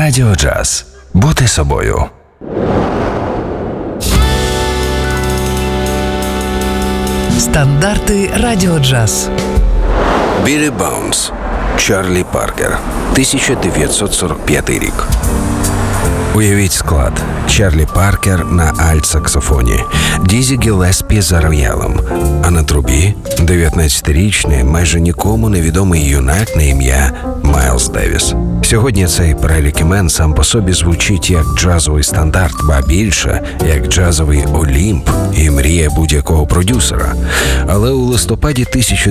Радіо Джаз. Бути собою. Стандарти Радіо Джаз. Біллі Баунс. Чарлі Паркер. 1945 рік. Уявіть склад. Чарлі Паркер на альт-саксофоні, Дізі Гілеспі за роялем, а на трубі 19-річний, майже нікому невідомий юнак на ім'я Майлз Девіс. Сьогодні цей перелік імен сам по собі звучить як джазовий стандарт, ба більше, як джазовий олімп і мрія будь-якого продюсера. Але у листопаді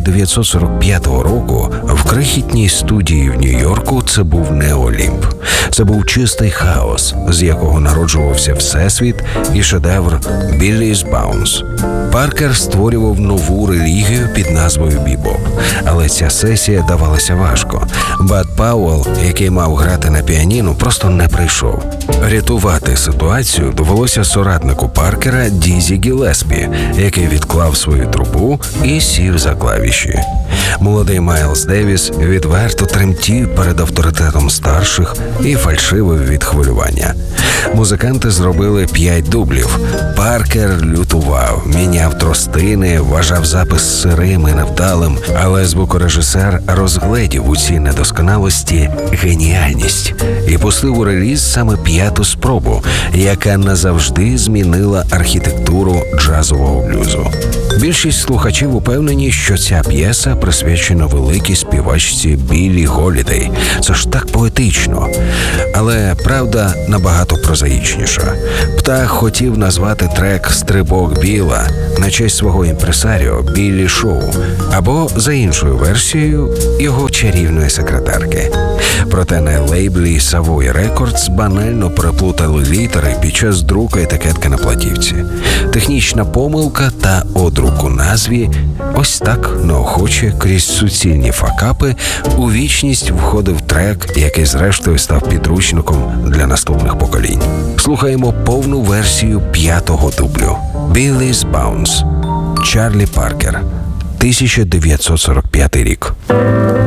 1945 року в крихітній студії в Нью-Йорку це був не олімп. Це був чистий хаос, з якого народжувався всесвіт і шедевр Billy's Bounce. Паркер створював нову релігію під назвою бібоп. Але ця сесія давалася важко. Бад Пауелл, який мав грати на піаніно, просто не прийшов. Рятувати ситуацію довелося соратнику Паркера Дізі Гілеспі, який відклав свою трубу і сів за клавіші. Молодий Майлз Девіс відверто тремтів перед авторитетом старших і фальшивив від хвилювання. Музиканти зробили 5 дублів. Паркер лютував, міняв тростини, вважав запис сирим і невдалим, але звукорежисер розгледів у цій недосконалості геніальність і пустив у реліз саме 5-ту спробу, яка назавжди змінила архітектуру джазового блюзу. Більшість слухачів упевнені, що ця п'єса присвячена великій співачці Біллі Голідей. Це ж так поетично. Але правда набагато прозаїчніша. Птах хотів назвати трек «Стрибок Біла» на честь свого імпресаріо Біллі Шоу, або, за іншою версією, його чарівної секретарки. Проте на лейблі Savoy Records банально переплутали літери під час друку етикетки на платівці. Технічна помилка та одрук у назві. Ось так неохоче крізь суцільні факапи у вічність входив трек, який зрештою став підручником для наступних поколінь. Слухаємо повну версію 5-го дублю. Billy's Bounce. Чарлі Паркер. 1945 рік.